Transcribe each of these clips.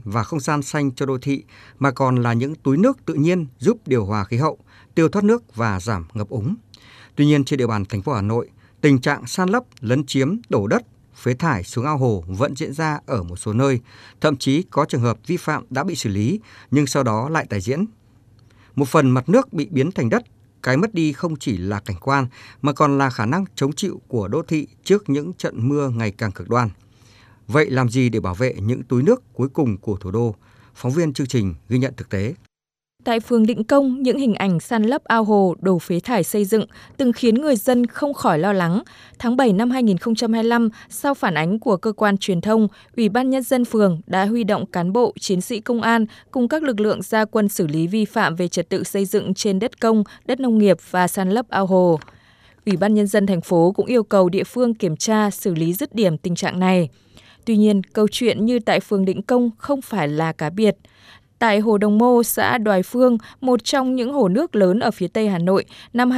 và không gian xanh cho đô thị mà còn là những túi nước tự nhiên giúp điều hòa khí hậu, tiêu thoát nước và giảm ngập úng. Tuy nhiên, trên địa bàn thành phố Hà Nội, tình trạng san lấp, lấn chiếm, đổ đất, phế thải xuống ao hồ vẫn diễn ra ở một số nơi, thậm chí có trường hợp vi phạm đã bị xử lý nhưng sau đó lại tái diễn. Một phần mặt nước bị biến thành đất, cái mất đi không chỉ là cảnh quan mà còn là khả năng chống chịu của đô thị trước những trận mưa ngày càng cực đoan. Vậy làm gì để bảo vệ những túi nước cuối cùng của thủ đô? Phóng viên chương trình ghi nhận thực tế. Tại phường Định Công, những hình ảnh san lấp ao hồ, đổ phế thải xây dựng từng khiến người dân không khỏi lo lắng. Tháng 7 năm 2025, sau phản ánh của cơ quan truyền thông, Ủy ban Nhân dân phường đã huy động cán bộ, chiến sĩ công an cùng các lực lượng ra quân xử lý vi phạm về trật tự xây dựng trên đất công, đất nông nghiệp và san lấp ao hồ. Ủy ban Nhân dân thành phố cũng yêu cầu địa phương kiểm tra, xử lý dứt điểm tình trạng này. Tuy nhiên, câu chuyện như tại phường Định Công không phải là cá biệt. Tại Hồ Đồng Mô, xã Đoài Phương, một trong những hồ nước lớn ở phía Tây Hà Nội, năm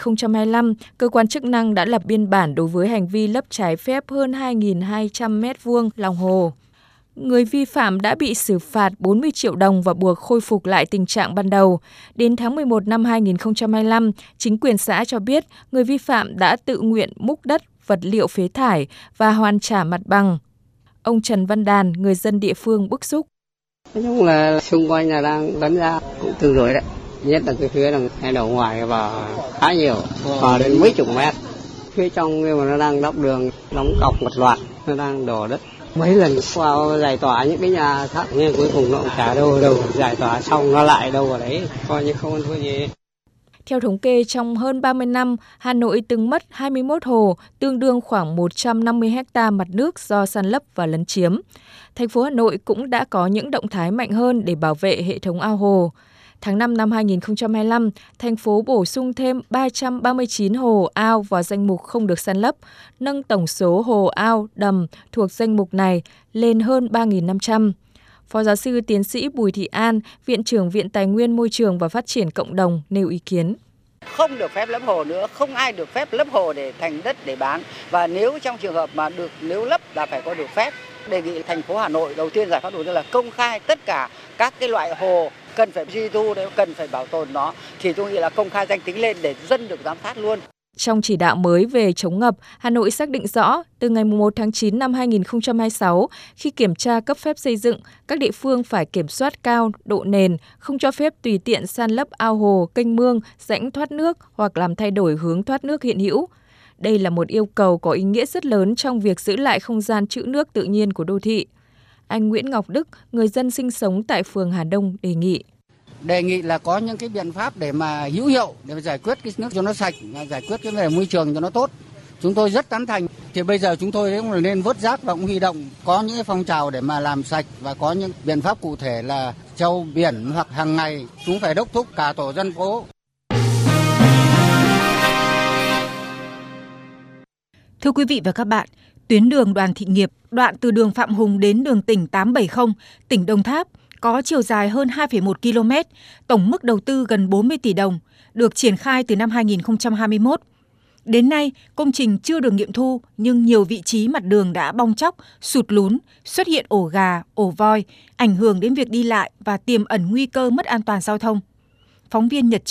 2025, cơ quan chức năng đã lập biên bản đối với hành vi lấp trái phép hơn 2.200 m2 lòng hồ. Người vi phạm đã bị xử phạt 40 triệu đồng và buộc khôi phục lại tình trạng ban đầu. Đến tháng 11 năm 2025, chính quyền xã cho biết người vi phạm đã tự nguyện múc đất, vật liệu phế thải và hoàn trả mặt bằng. Ông Trần Văn Đàn, người dân địa phương bức xúc. Nói chung là xung quanh là đang lấn ra cũng tương đối đấy. Nhất là cái phía đằng hai đầu ngoài và khá nhiều, vào đến mấy chục mét. Phía trong nhưng mà nó đang đắp đường, đóng cọc một loạt, nó đang đổ đất. Mấy lần vào giải tỏa những cái nhà khác nhưng cuối cùng nó cũng chả đâu, giải tỏa xong nó lại đâu ở đấy, coi như không ăn thua gì. Theo thống kê, trong hơn 30 năm, Hà Nội từng mất 21 hồ, tương đương khoảng 150 ha mặt nước do san lấp và lấn chiếm. Thành phố Hà Nội cũng đã có những động thái mạnh hơn để bảo vệ hệ thống ao hồ. Tháng 5 năm 2025, thành phố bổ sung thêm 339 hồ ao vào danh mục không được san lấp, nâng tổng số hồ ao, đầm thuộc danh mục này lên hơn 3.500. Phó giáo sư tiến sĩ Bùi Thị An, Viện trưởng Viện Tài nguyên Môi trường và Phát triển Cộng đồng nêu ý kiến. Không được phép lấp hồ nữa, không ai được phép lấp hồ để thành đất để bán. Và nếu trong trường hợp mà nếu lấp là phải có được phép. Đề nghị thành phố Hà Nội đầu tiên giải pháp đầu tiên là công khai tất cả các cái loại hồ cần phải duy tu, cần phải bảo tồn nó. Thì tôi nghĩ là công khai danh tính lên để dân được giám sát luôn. Trong chỉ đạo mới về chống ngập, Hà Nội xác định rõ từ ngày 1 tháng 9 năm 2026, khi kiểm tra cấp phép xây dựng, các địa phương phải kiểm soát cao độ nền, không cho phép tùy tiện san lấp ao hồ, kênh mương, rãnh thoát nước hoặc làm thay đổi hướng thoát nước hiện hữu. Đây là một yêu cầu có ý nghĩa rất lớn trong việc giữ lại không gian trữ nước tự nhiên của đô thị. Anh Nguyễn Ngọc Đức, người dân sinh sống tại phường Hà Đông đề nghị. Đề nghị là có những cái biện pháp để mà hữu hiệu để mà giải quyết cái nước cho nó sạch, giải quyết cái vấn đề môi trường cho nó tốt. Chúng tôi rất tán thành. Thì bây giờ chúng tôi cũng nên vớt rác và cũng huy động có những cái phong trào để mà làm sạch và có những biện pháp cụ thể là treo biển hoặc hàng ngày chúng phải đốc thúc cả tổ dân phố. Thưa quý vị và các bạn, tuyến đường Đoàn Thị Nghiệp, đoạn từ đường Phạm Hùng đến đường tỉnh 870, tỉnh Đồng Tháp, có chiều dài hơn 2,1 km, tổng mức đầu tư gần 40 tỷ đồng, được triển khai từ năm 2021. Đến nay, công trình chưa được nghiệm thu nhưng nhiều vị trí mặt đường đã bong tróc, sụt lún, xuất hiện ổ gà, ổ voi, ảnh hưởng đến việc đi lại và tiềm ẩn nguy cơ mất an toàn giao thông. Phóng viên Nhật